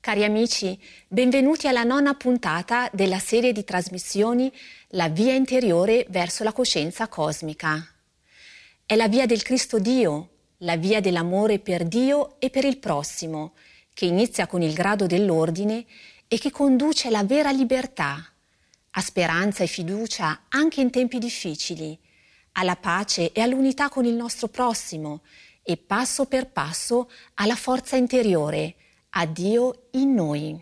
Cari amici, benvenuti alla 9ª puntata della serie di trasmissioni La via interiore verso la coscienza cosmica. È la via del Cristo Dio, la via dell'amore per Dio e per il prossimo, che inizia con il grado dell'ordine e che conduce alla vera libertà, a speranza e fiducia anche in tempi difficili, alla pace e all'unità con il nostro prossimo e passo per passo alla forza interiore, a Dio in noi.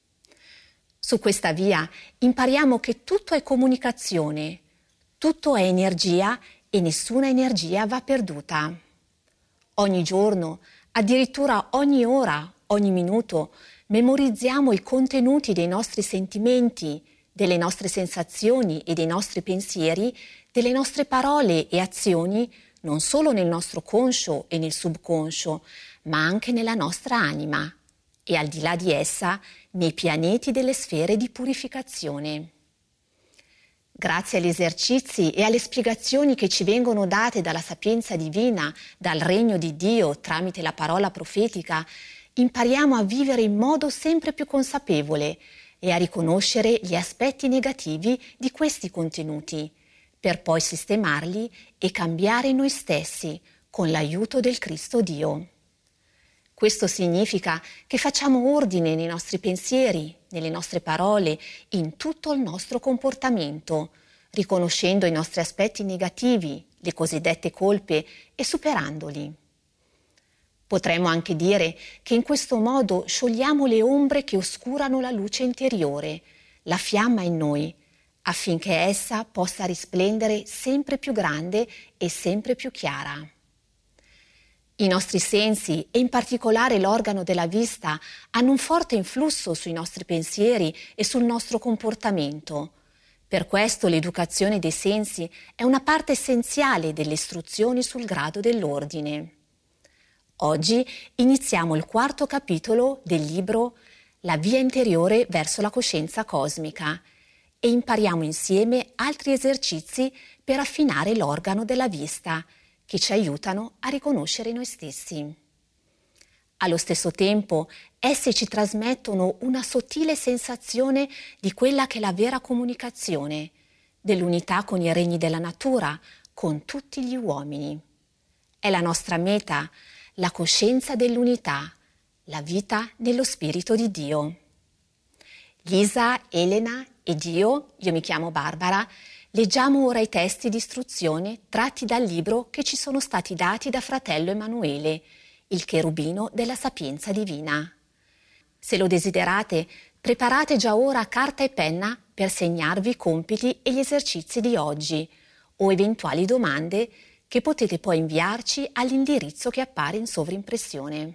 Su questa via impariamo che tutto è comunicazione, tutto è energia e nessuna energia va perduta. Ogni giorno, addirittura ogni ora, ogni minuto, memorizziamo i contenuti dei nostri sentimenti, delle nostre sensazioni e dei nostri pensieri, delle nostre parole e azioni, non solo nel nostro conscio e nel subconscio, ma anche nella nostra anima e al di là di essa nei pianeti delle sfere di purificazione. Grazie agli esercizi e alle spiegazioni che ci vengono date dalla sapienza divina, dal regno di Dio tramite la parola profetica, impariamo a vivere in modo sempre più consapevole e a riconoscere gli aspetti negativi di questi contenuti, per poi sistemarli e cambiare noi stessi con l'aiuto del Cristo Dio. Questo significa che facciamo ordine nei nostri pensieri, nelle nostre parole, in tutto il nostro comportamento, riconoscendo i nostri aspetti negativi, le cosiddette colpe, e superandoli. Potremmo anche dire che in questo modo sciogliamo le ombre che oscurano la luce interiore, la fiamma in noi, affinché essa possa risplendere sempre più grande e sempre più chiara. I nostri sensi, e in particolare l'organo della vista, hanno un forte influsso sui nostri pensieri e sul nostro comportamento. Per questo l'educazione dei sensi è una parte essenziale delle istruzioni sul grado dell'ordine. Oggi iniziamo il 4º capitolo del libro La via interiore verso la coscienza cosmica e impariamo insieme altri esercizi per affinare l'organo della vista, che ci aiutano a riconoscere noi stessi. Allo stesso tempo, essi ci trasmettono una sottile sensazione di quella che è la vera comunicazione, dell'unità con i regni della natura, con tutti gli uomini. È la nostra meta, la coscienza dell'unità, la vita nello Spirito di Dio. Lisa, Elena ed io mi chiamo Barbara, leggiamo ora i testi di istruzione tratti dal libro che ci sono stati dati da fratello Emanuele, il cherubino della sapienza divina. Se lo desiderate, preparate già ora carta e penna per segnarvi i compiti e gli esercizi di oggi o eventuali domande che potete poi inviarci all'indirizzo che appare in sovrimpressione.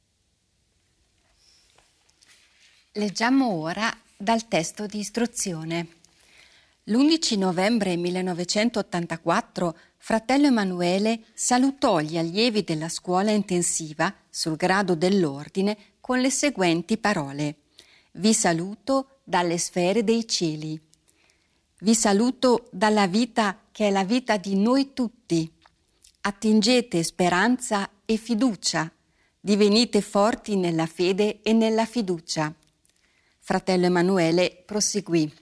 Leggiamo ora dal testo di istruzione. L'11 novembre 1984 fratello Emanuele salutò gli allievi della scuola intensiva sul grado dell'ordine con le seguenti parole: Vi saluto dalle sfere dei cieli. Vi saluto dalla vita che è la vita di noi tutti. Attingete speranza e fiducia. Divenite forti nella fede e nella fiducia. Fratello Emanuele proseguì.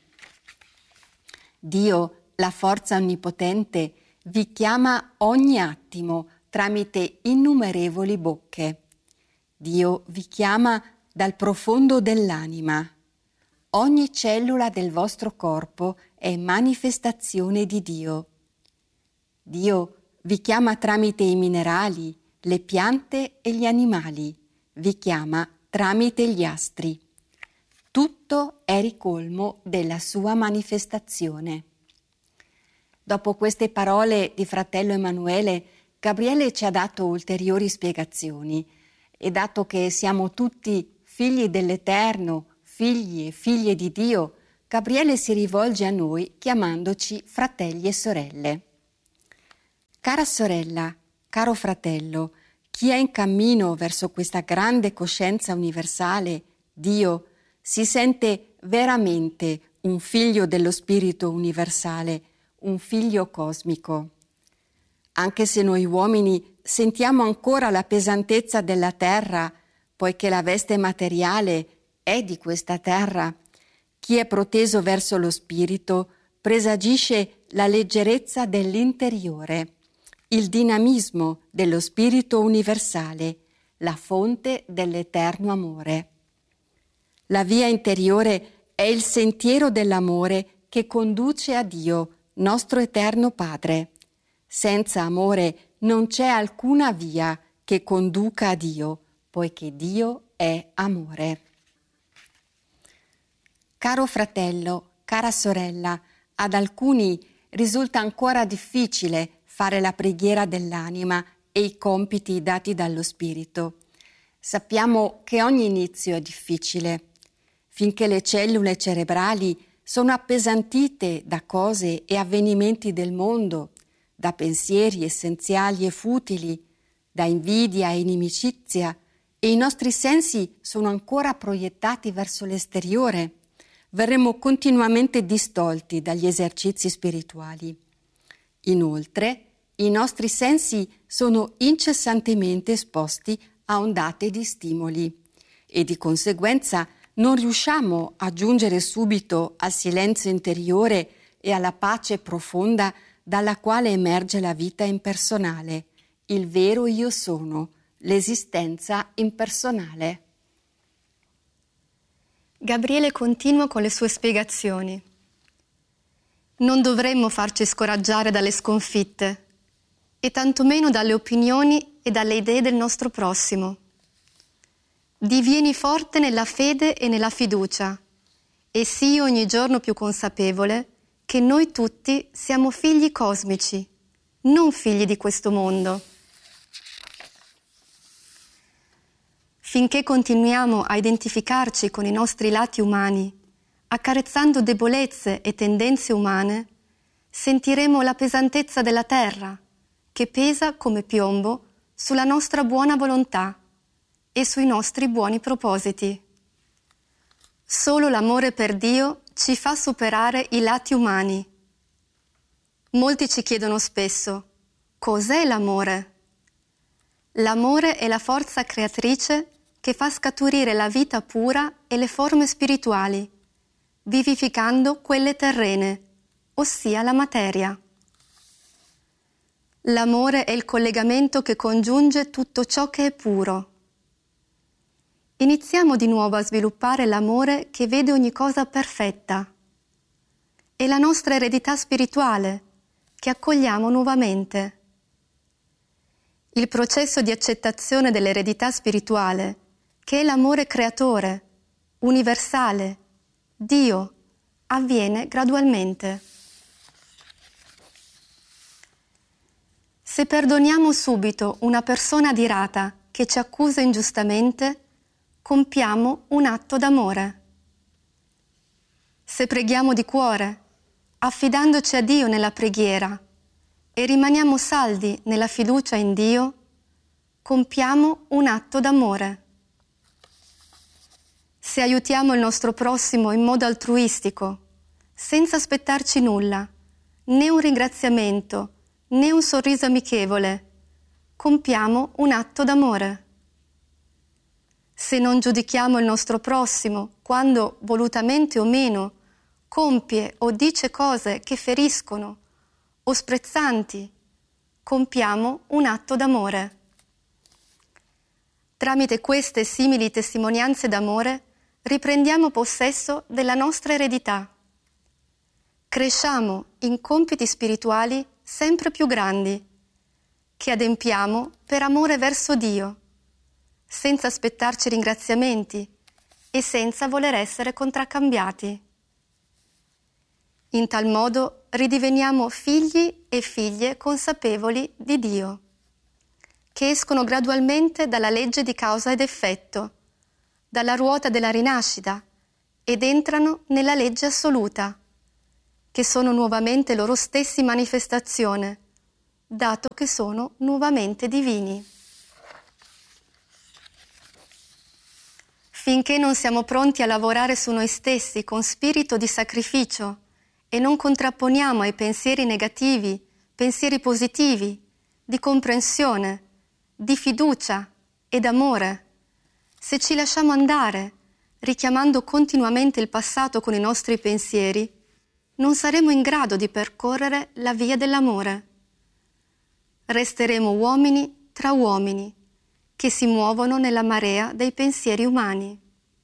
Dio, la forza onnipotente, vi chiama ogni attimo tramite innumerevoli bocche. Dio vi chiama dal profondo dell'anima. Ogni cellula del vostro corpo è manifestazione di Dio. Dio vi chiama tramite i minerali, le piante e gli animali. Vi chiama tramite gli astri. Tutto è ricolmo della sua manifestazione. Dopo queste parole di fratello Emanuele, Gabriele ci ha dato ulteriori spiegazioni e dato che siamo tutti figli dell'Eterno, figli e figlie di Dio, Gabriele si rivolge a noi chiamandoci fratelli e sorelle. Cara sorella, caro fratello, chi è in cammino verso questa grande coscienza universale, Dio, si sente veramente un figlio dello Spirito universale, un figlio cosmico. Anche se noi uomini sentiamo ancora la pesantezza della terra, poiché la veste materiale è di questa terra. Chi è proteso verso lo spirito presagisce la leggerezza dell'interiore, il dinamismo dello spirito universale, la fonte dell'eterno amore. La via interiore è il sentiero dell'amore che conduce a Dio, nostro eterno Padre. Senza amore non c'è alcuna via che conduca a Dio, poiché Dio è amore. Caro fratello, cara sorella, ad alcuni risulta ancora difficile fare la preghiera dell'anima e i compiti dati dallo Spirito. Sappiamo che ogni inizio è difficile. Finché le cellule cerebrali sono appesantite da cose e avvenimenti del mondo, da pensieri essenziali e futili, da invidia e inimicizia, e i nostri sensi sono ancora proiettati verso l'esteriore, verremo continuamente distolti dagli esercizi spirituali. Inoltre, i nostri sensi sono incessantemente esposti a ondate di stimoli e di conseguenza non riusciamo a giungere subito al silenzio interiore e alla pace profonda dalla quale emerge la vita impersonale, il vero io sono, l'esistenza impersonale. Gabriele continua con le sue spiegazioni. Non dovremmo farci scoraggiare dalle sconfitte e tantomeno dalle opinioni e dalle idee del nostro prossimo. Divieni forte nella fede e nella fiducia e sii ogni giorno più consapevole che noi tutti siamo figli cosmici, non figli di questo mondo. Finché continuiamo a identificarci con i nostri lati umani, accarezzando debolezze e tendenze umane, sentiremo la pesantezza della terra, che pesa come piombo sulla nostra buona volontà e sui nostri buoni propositi. Solo l'amore per Dio ci fa superare i lati umani. Molti ci chiedono spesso: cos'è l'amore? L'amore è la forza creatrice che fa scaturire la vita pura e le forme spirituali, vivificando quelle terrene, ossia la materia. L'amore è il collegamento che congiunge tutto ciò che è puro. Iniziamo di nuovo a sviluppare l'amore che vede ogni cosa perfetta. È la nostra eredità spirituale che accogliamo nuovamente. Il processo di accettazione dell'eredità spirituale, che è l'amore creatore, universale, Dio, avviene gradualmente. Se perdoniamo subito una persona adirata che ci accusa ingiustamente, compiamo un atto d'amore. Se preghiamo di cuore, affidandoci a Dio nella preghiera, e rimaniamo saldi nella fiducia in Dio, compiamo un atto d'amore. Se aiutiamo il nostro prossimo in modo altruistico, senza aspettarci nulla, né un ringraziamento, né un sorriso amichevole, compiamo un atto d'amore. Se non giudichiamo il nostro prossimo quando, volutamente o meno, compie o dice cose che feriscono o sprezzanti, compiamo un atto d'amore. Tramite queste simili testimonianze d'amore riprendiamo possesso della nostra eredità. Cresciamo in compiti spirituali sempre più grandi, che adempiamo per amore verso Dio, senza aspettarci ringraziamenti e senza voler essere contraccambiati. In tal modo ridiveniamo figli e figlie consapevoli di Dio, che escono gradualmente dalla legge di causa ed effetto, dalla ruota della rinascita, ed entrano nella legge assoluta, che sono nuovamente loro stessi manifestazione, dato che sono nuovamente divini. Finché non siamo pronti a lavorare su noi stessi con spirito di sacrificio e non contrapponiamo ai pensieri negativi pensieri positivi, di comprensione, di fiducia e d'amore, se ci lasciamo andare richiamando continuamente il passato con i nostri pensieri, non saremo in grado di percorrere la via dell'amore. Resteremo uomini tra uomini, che si muovono nella marea dei pensieri umani.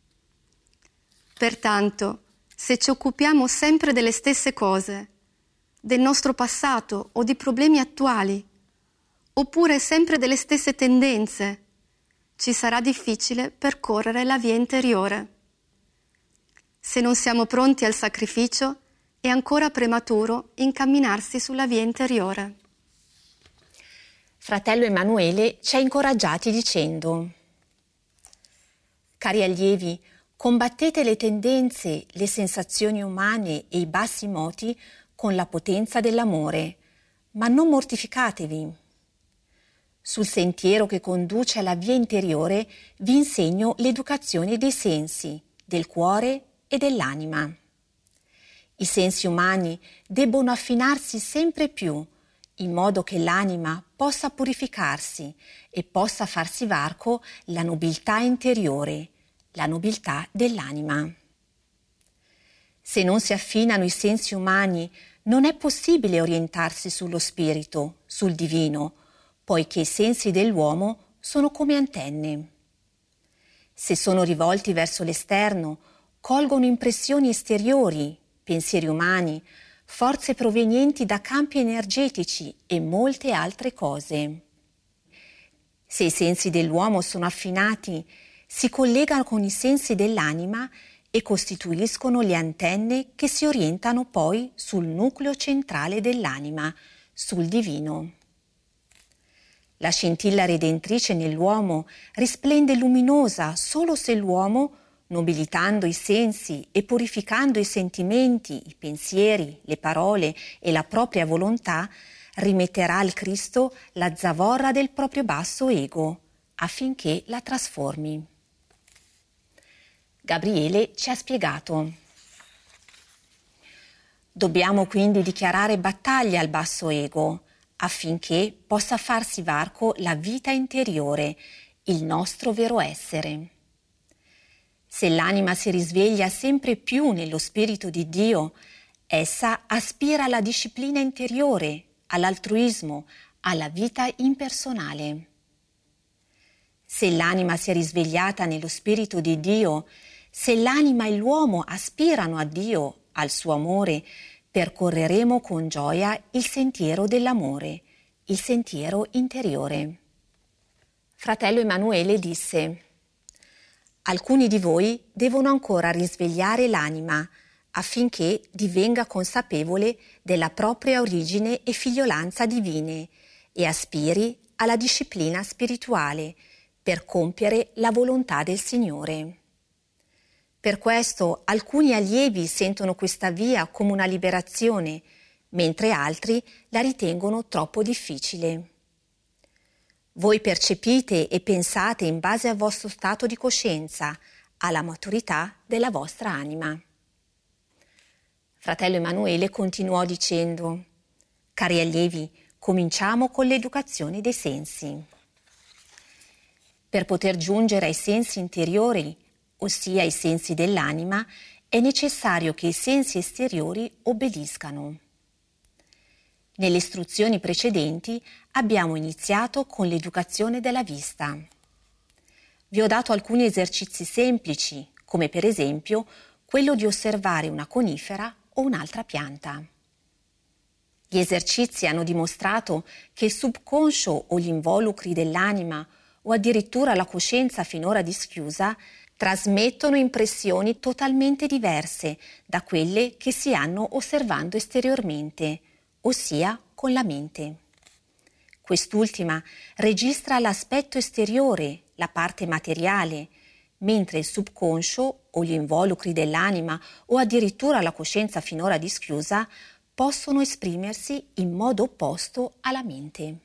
Pertanto, se ci occupiamo sempre delle stesse cose, del nostro passato o di problemi attuali, oppure sempre delle stesse tendenze, ci sarà difficile percorrere la via interiore. Se non siamo pronti al sacrificio, è ancora prematuro incamminarsi sulla via interiore. Fratello Emanuele ci ha incoraggiati dicendo: cari allievi, combattete le tendenze, le sensazioni umane e i bassi moti con la potenza dell'amore, ma non mortificatevi. Sul sentiero che conduce alla via interiore vi insegno l'educazione dei sensi, del cuore e dell'anima. I sensi umani debbono affinarsi sempre più, in modo che l'anima possa purificarsi e possa farsi varco la nobiltà interiore, la nobiltà dell'anima. Se non si affinano i sensi umani, non è possibile orientarsi sullo spirito, sul divino, poiché i sensi dell'uomo sono come antenne. Se sono rivolti verso l'esterno, colgono impressioni esteriori, pensieri umani, forze provenienti da campi energetici e molte altre cose. Se i sensi dell'uomo sono affinati, si collegano con i sensi dell'anima e costituiscono le antenne che si orientano poi sul nucleo centrale dell'anima, sul divino. La scintilla redentrice nell'uomo risplende luminosa solo se l'uomo, nobilitando i sensi e purificando i sentimenti, i pensieri, le parole e la propria volontà, rimetterà al Cristo la zavorra del proprio basso ego, affinché la trasformi. Gabriele ci ha spiegato: dobbiamo quindi dichiarare battaglia al basso ego, affinché possa farsi varco la vita interiore, il nostro vero essere. Se l'anima si risveglia sempre più nello Spirito di Dio, essa aspira alla disciplina interiore, all'altruismo, alla vita impersonale. Se l'anima si è risvegliata nello Spirito di Dio, se l'anima e l'uomo aspirano a Dio, al suo amore, percorreremo con gioia il sentiero dell'amore, il sentiero interiore. Fratello Emanuele disse: alcuni di voi devono ancora risvegliare l'anima affinché divenga consapevole della propria origine e figliolanza divine e aspiri alla disciplina spirituale per compiere la volontà del Signore. Per questo alcuni allievi sentono questa via come una liberazione, mentre altri la ritengono troppo difficile. Voi percepite e pensate in base al vostro stato di coscienza, alla maturità della vostra anima. Fratello Emanuele continuò dicendo: cari allievi, cominciamo con l'educazione dei sensi. Per poter giungere ai sensi interiori, ossia ai sensi dell'anima, è necessario che i sensi esteriori obbediscano. Nelle istruzioni precedenti abbiamo iniziato con l'educazione della vista. Vi ho dato alcuni esercizi semplici, come per esempio quello di osservare una conifera o un'altra pianta. Gli esercizi hanno dimostrato che il subconscio o gli involucri dell'anima o addirittura la coscienza finora dischiusa trasmettono impressioni totalmente diverse da quelle che si hanno osservando esteriormente, ossia con la mente. Quest'ultima registra l'aspetto esteriore, la parte materiale, mentre il subconscio o gli involucri dell'anima o addirittura la coscienza finora dischiusa possono esprimersi in modo opposto alla mente.